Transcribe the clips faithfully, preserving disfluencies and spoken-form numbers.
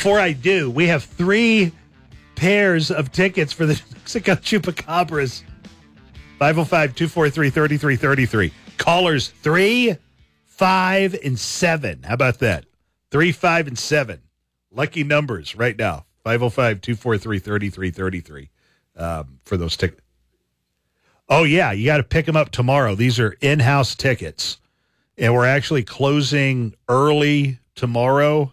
before I do, we have three pairs of tickets for the New Mexico Chupacabras. five oh five, two four three, three three three three. Callers three, five, and seven. How about that? Three, five, and seven. Lucky numbers right now. five oh five, two four three, three three three three um, for those tickets. Oh, yeah, you got to pick them up tomorrow. These are in-house tickets, and we're actually closing early tomorrow.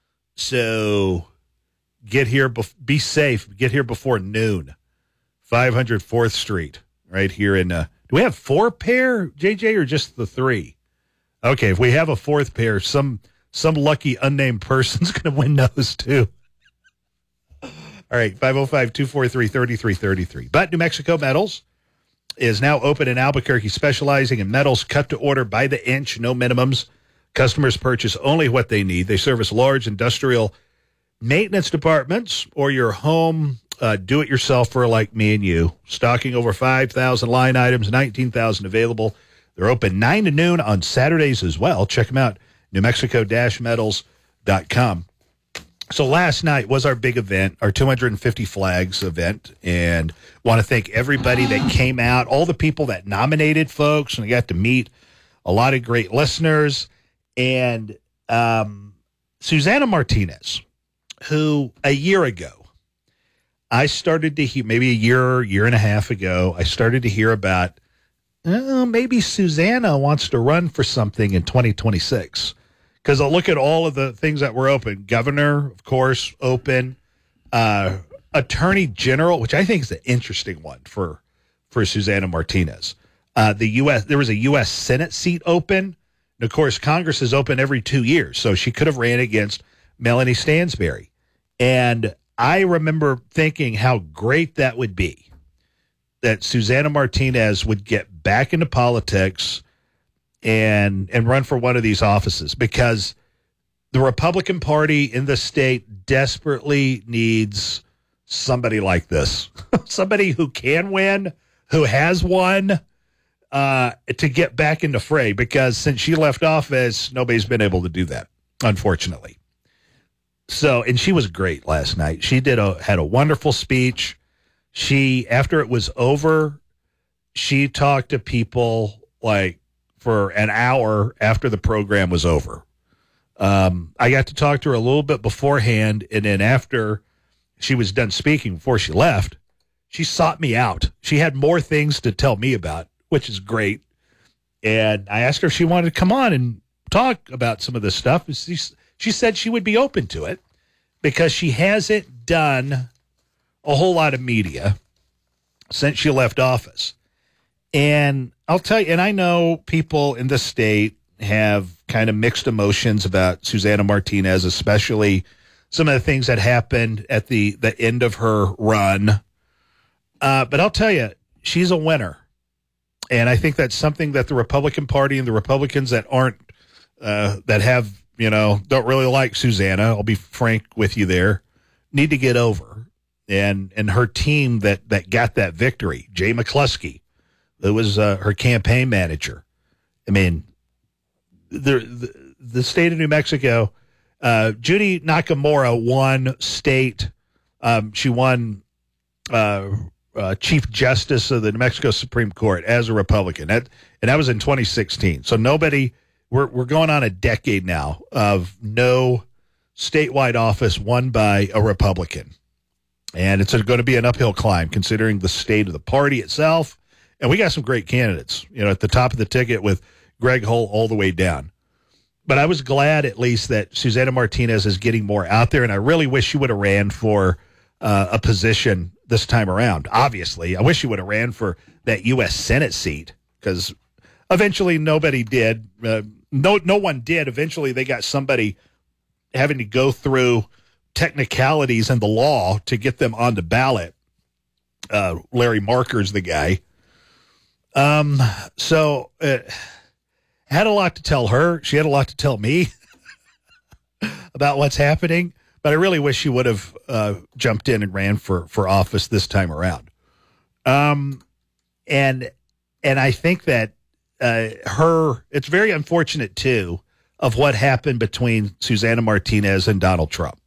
So get here, bef- be safe. Get here before noon. five hundred fourth Street, right here in. Uh, do we have four pair, J J, or just the three? Okay, if we have a fourth pair, some some lucky unnamed person's going to win those too. All right, five oh five, two four three, three three three three. But New Mexico Metals is now open in Albuquerque, specializing in metals cut to order by the inch, no minimums. Customers purchase only what they need. They service large industrial maintenance departments or your home uh, do-it-yourselfer like me and you. Stocking over five thousand line items, nineteen thousand available. They're open nine to noon on Saturdays as well. Check them out, new mexico dash metals dot com. So last night was our big event, our two hundred fifty flags event, and want to thank everybody that came out, all the people that nominated folks, and I got to meet a lot of great listeners. And um, Susana Martinez, who a year ago, I started to hear, maybe a year, year and a half ago, I started to hear about, oh, maybe Susana wants to run for something in twenty twenty-six. Because I'll look at all of the things that were open. Governor, of course, open. Uh, Attorney General, which I think is an interesting one for, for Susana Martinez. Uh, the U S There was a U S Senate seat open. And of course, Congress is open every two years, so she could have ran against Melanie Stansbury. And I remember thinking how great that would be, that Susana Martinez would get back into politics and and run for one of these offices, because the Republican Party in the state desperately needs somebody like this, somebody who can win, who has won, Uh, to get back into fray, because since she left office, nobody's been able to do that, unfortunately. So, and she was great last night. She did a had a wonderful speech. She, after it was over, she talked to people like for an hour after the program was over. Um, I got to talk to her a little bit beforehand, and then after she was done speaking, before she left, she sought me out. She had more things to tell me about, which is great. And I asked her if she wanted to come on and talk about some of this stuff. She, she said she would be open to it because she hasn't done a whole lot of media since she left office. And I'll tell you, and I know people in the state have kind of mixed emotions about Susana Martinez, especially some of the things that happened at the, the end of her run. Uh, but I'll tell you, she's a winner. And I think that's something that the Republican Party and the Republicans that aren't, uh, that have, you know, don't really like Susana, I'll be frank with you there, need to get over. And and her team that, that got that victory, Jay McCluskey, who was uh, her campaign manager. I mean, the, the, the state of New Mexico, uh, Judy Nakamura won state. Um, she won uh Uh, Chief Justice of the New Mexico Supreme Court as a Republican. That, and that was in twenty sixteen. So nobody, we're we're going on a decade now of no statewide office won by a Republican. And it's going to be an uphill climb considering the state of the party itself. And we got some great candidates, you know, at the top of the ticket with Greg Hull all the way down. But I was glad at least that Susana Martinez is getting more out there. And I really wish she would have ran for uh, a position this time around. Obviously, I wish he would have ran for that U S Senate seat, because eventually nobody did. Uh, no, no one did. Eventually, they got somebody having to go through technicalities in the law to get them on the ballot. Uh, Larry Marker's the guy. Um, so uh, had a lot to tell her. She had a lot to tell me about what's happening. But I really wish she would have uh, jumped in and ran for, for office this time around. Um, and and I think that uh, her, it's very unfortunate, too, of what happened between Susana Martinez and Donald Trump.